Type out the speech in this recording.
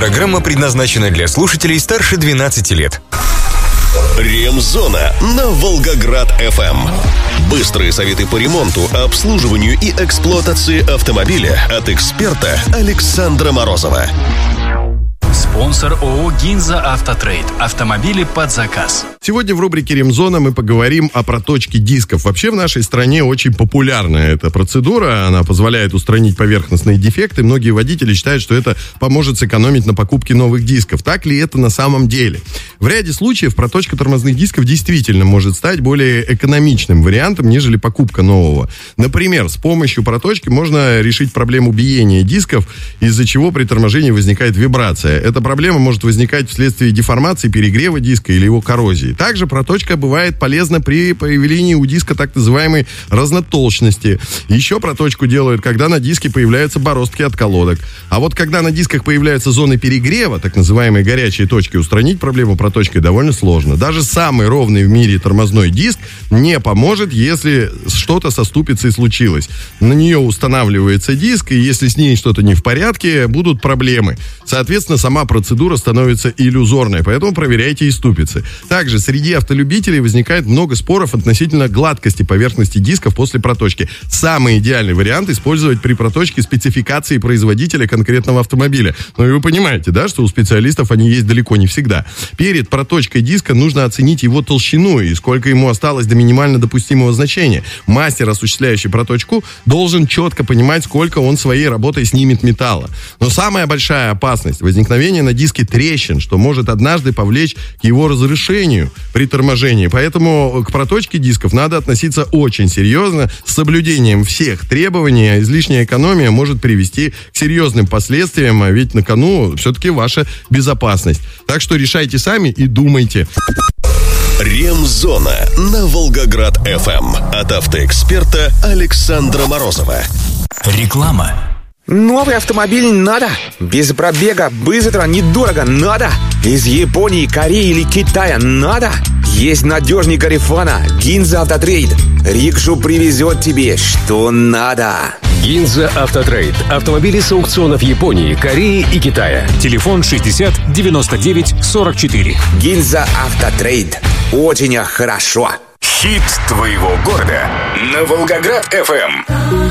Программа предназначена для слушателей старше 12 лет. Ремзона на Волгоград-ФМ. Быстрые советы по ремонту, обслуживанию и эксплуатации автомобиля от эксперта Александра Морозова. Спонсор ООО «Гинза Автотрейд». Автомобили под заказ. Сегодня в рубрике «Ремзона» мы поговорим о проточке дисков. Вообще в нашей стране очень популярная эта процедура. Она позволяет устранить поверхностные дефекты. Многие водители считают, что это поможет сэкономить на покупке новых дисков. Так ли это на самом деле? В ряде случаев проточка тормозных дисков действительно может стать более экономичным вариантом, нежели покупка нового. Например, с помощью проточки можно решить проблему биения дисков, из-за чего при торможении возникает вибрация. Эта проблема может возникать вследствие деформации, перегрева диска или его коррозии. Также проточка бывает полезна при появлении у диска так называемой разнотолщности. Еще проточку делают, когда на диске появляются бороздки от колодок. А вот когда на дисках появляются зоны перегрева, так называемые горячие точки, устранить проблему проточкой довольно сложно. Даже самый ровный в мире тормозной диск не поможет, если что-то со ступицей случилось. На нее устанавливается диск, и если с ней что-то не в порядке, будут проблемы. Соответственно, сама процедура становится иллюзорной, поэтому проверяйте и ступицы. Также среди автолюбителей возникает много споров относительно гладкости поверхности дисков после проточки. Самый идеальный вариант использовать при проточке спецификации производителя конкретного автомобиля. Но и вы понимаете, да, что у специалистов они есть далеко не всегда. Перед проточкой диска нужно оценить его толщину и сколько ему осталось до минимально допустимого значения. Мастер, осуществляющий проточку, должен четко понимать, сколько он своей работой снимет металла. Но самая большая опасность — возникновение на диске трещин, что может однажды повлечь к его разрушению при торможении. Поэтому к проточке дисков надо относиться очень серьезно, с соблюдением всех требований, а излишняя экономия может привести к серьезным последствиям, а ведь на кону все-таки ваша безопасность. Так что решайте сами и думайте. Ремзона на Волгоград-ФМ от автоэксперта Александра Морозова. Реклама. Новый автомобиль надо? Без пробега, быстро, недорого надо? Из Японии, Кореи или Китая надо? Есть надежный Гарифана, Гинза Автотрейд. Рикшу привезет тебе, что надо. Гинза Автотрейд. Автомобили с аукционов Японии, Кореи и Китая. Телефон 60 99 44. Гинза Автотрейд. Очень хорошо. Хит твоего города на Волгоград-ФМ.